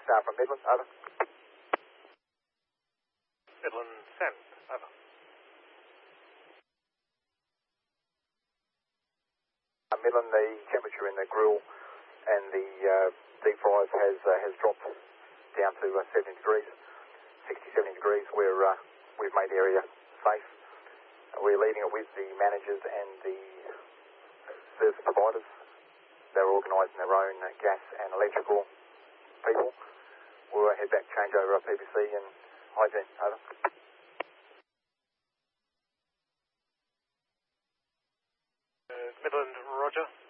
Star from Midland, over. Midland, send, over. Midland, the temperature in the grill and the deep fries has dropped down to 70 degrees, 60, 70 degrees. We've made the area safe. We're leaving it with the managers and the service providers. They're organising their own gas and electrical people. We'll head back, change over our PPC and hygiene, over. Midland, roger.